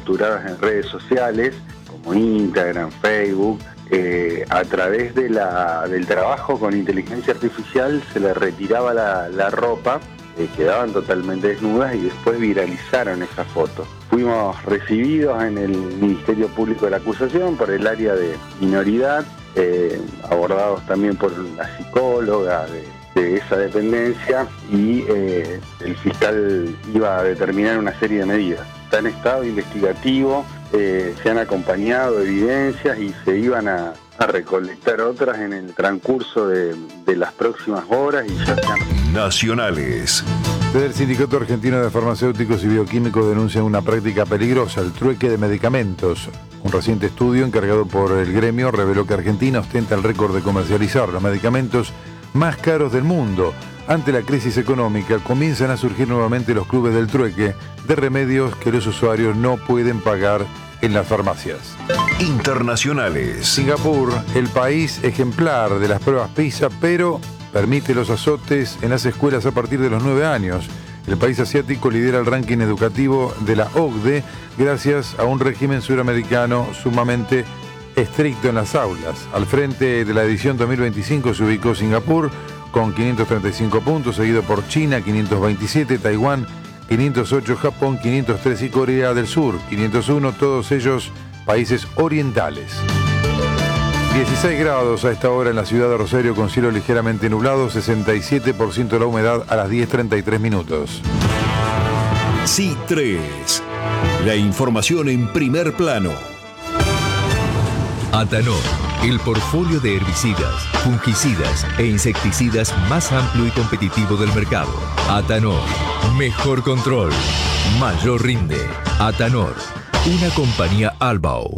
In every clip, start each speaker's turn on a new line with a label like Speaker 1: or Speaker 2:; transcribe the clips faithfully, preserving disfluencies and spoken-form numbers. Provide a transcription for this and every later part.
Speaker 1: capturadas en redes sociales, como Instagram, Facebook. Eh, a través de la, del trabajo con inteligencia artificial se les retiraba la, la ropa, eh, quedaban totalmente desnudas y después viralizaron esa foto. Fuimos recibidos en el Ministerio Público de la Acusación por el área de minoridad, eh, abordados también por la psicóloga de, de esa dependencia y eh, el fiscal iba a determinar una serie de medidas. Está en estado investigativo. Eh, se han acompañado evidencias y se iban a, a recolectar otras en el transcurso de, de las próximas horas y ya están.
Speaker 2: Nacionales.
Speaker 3: Desde el Sindicato Argentino de Farmacéuticos y Bioquímicos denuncia una práctica peligrosa, el trueque de medicamentos. Un reciente estudio encargado por el gremio reveló que Argentina ostenta el récord de comercializar los medicamentos más caros del mundo. Ante la crisis económica, comienzan a surgir nuevamente los clubes del trueque de remedios que los usuarios no pueden pagar en las farmacias.
Speaker 2: Internacionales.
Speaker 3: Singapur, el país ejemplar de las pruebas PISA, pero permite los azotes en las escuelas a partir de los nueve años. El país asiático lidera el ranking educativo de la O C D E gracias a un régimen suramericano sumamente estricto en las aulas. Al frente de la edición dos mil veinticinco se ubicó Singapur con quinientos treinta y cinco puntos, seguido por China, quinientos veintisiete, Taiwán, quinientos ocho, Japón, quinientos tres y Corea del Sur, quinientos uno, todos ellos países orientales. dieciséis grados a esta hora en la ciudad de Rosario con cielo ligeramente nublado, sesenta y siete por ciento la humedad a las diez treinta y tres minutos.
Speaker 2: C tres. La información en primer plano.
Speaker 4: Atanor, el portfolio de herbicidas, fungicidas e insecticidas más amplio y competitivo del mercado. Atanor, mejor control, mayor rinde. Atanor, una compañía Albao.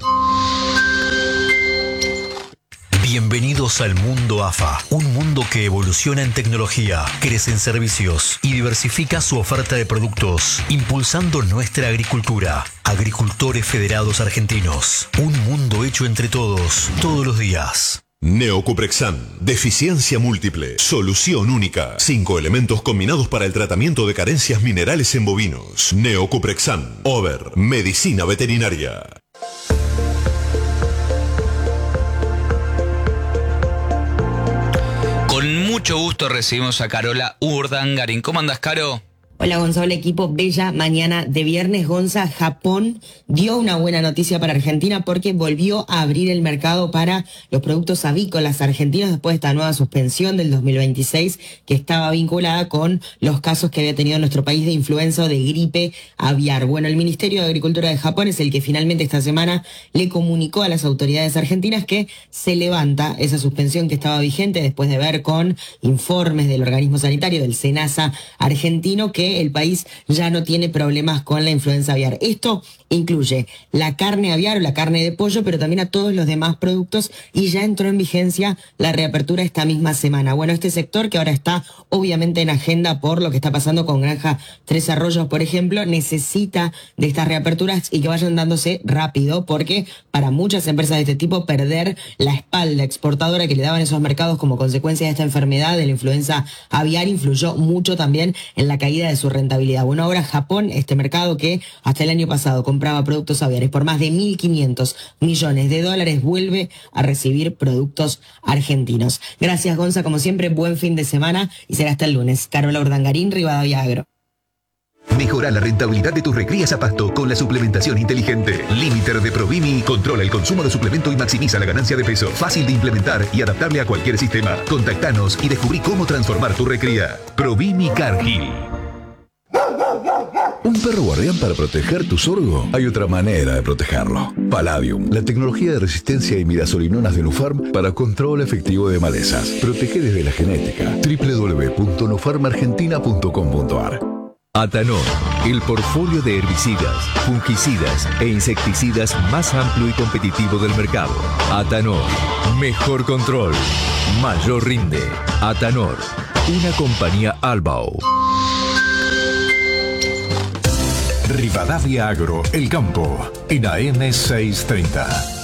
Speaker 5: Bienvenidos al mundo A F A, un mundo que evoluciona en tecnología, crece en servicios y diversifica su oferta de productos, impulsando nuestra agricultura. Agricultores Federados Argentinos, un mundo hecho entre todos, todos los días.
Speaker 6: Neocuprexan, deficiencia múltiple, solución única. Cinco elementos combinados para el tratamiento de carencias minerales en bovinos. Neocuprexan, Over, medicina veterinaria.
Speaker 7: Con mucho gusto recibimos a Carola Urdangarín. ¿Cómo andas, Caro?
Speaker 8: Hola, Gonzalo, equipo. Bella mañana de viernes. Gonza, Japón dio una buena noticia para Argentina porque volvió a abrir el mercado para los productos avícolas argentinos después de esta nueva suspensión del dos mil veintiséis que estaba vinculada con los casos que había tenido nuestro país de influenza o de gripe aviar. Bueno, el Ministerio de Agricultura de Japón es el que finalmente esta semana le comunicó a las autoridades argentinas que se levanta esa suspensión que estaba vigente después de ver con informes del organismo sanitario, del SENASA argentino, que el país ya no tiene problemas con la influenza aviar. Esto incluye la carne aviar o la carne de pollo, pero también a todos los demás productos, y ya entró en vigencia la reapertura esta misma semana. Bueno, este sector que ahora está obviamente en agenda por lo que está pasando con Granja Tres Arroyos, por ejemplo, necesita de estas reaperturas y que vayan dándose rápido, porque para muchas empresas de este tipo perder la espalda exportadora que le daban esos mercados como consecuencia de esta enfermedad de la influenza aviar influyó mucho también en la caída de su rentabilidad. Bueno, ahora Japón, este mercado que hasta el año pasado compraba productos aviares por más de mil quinientos millones de dólares, vuelve a recibir productos argentinos. Gracias, Gonza, como siempre, buen fin de semana y será hasta el lunes. Carola Urdangarín, Rivadavia Agro.
Speaker 4: Mejora la rentabilidad de tus recrías a pasto con la suplementación inteligente. Limiter de Provimi controla el consumo de suplemento y maximiza la ganancia de peso. Fácil de implementar y adaptable a cualquier sistema. Contactanos y descubrí cómo transformar tu recría. Provimi Cargill.
Speaker 2: ¿Un perro guardián para proteger tu sorgo? Hay otra manera de protegerlo. Palladium, la tecnología de resistencia a imidazolinonas de Nufarm para control efectivo de malezas. Protege desde la genética. doble u doble u doble u punto nufarm argentina punto com punto a r.
Speaker 4: Atanor, el portfolio de herbicidas, fungicidas e insecticidas más amplio y competitivo del mercado. Atanor, mejor control, mayor rinde. Atanor, una compañía Albao.
Speaker 9: Rivadavia Agro, El Campo, en A M seiscientos treinta.